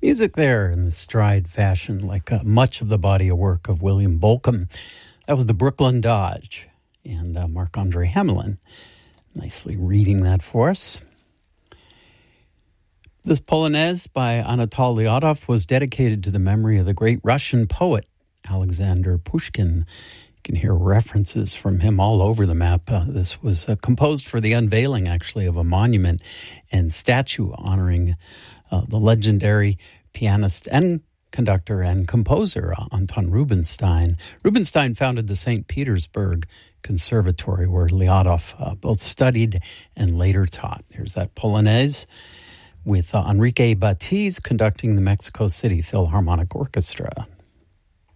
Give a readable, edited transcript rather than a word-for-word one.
Music there in the stride fashion, like much of the body of work of William Bolcom. That was the Brooklyn Dodge and Marc-Andre Hamelin nicely reading that for us. This Polonaise by Anatol Lyodov was dedicated to the memory of the great Russian poet Alexander Pushkin. You can hear references from him all over the map. This was composed for the unveiling, actually, of a monument and statue honoring the legendary pianist and conductor and composer Anton Rubinstein. Rubinstein founded the St. Petersburg Conservatory, where Lyodov both studied and later taught. Here's that Polonaise with Enrique Batiz conducting the Mexico City Philharmonic Orchestra.